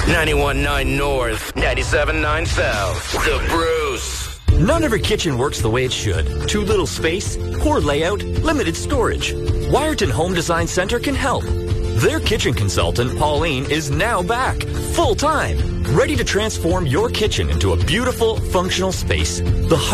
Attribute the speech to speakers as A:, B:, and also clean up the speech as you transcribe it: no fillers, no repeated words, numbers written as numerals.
A: 91.9 North, 97.9 South. The Bruce.
B: None of your kitchen works the way it should. Too little space, poor layout, limited storage. Wyerton Home Design Center can help. Their kitchen consultant, Pauline, is now back, full-time, ready to transform your kitchen into a beautiful, functional space. The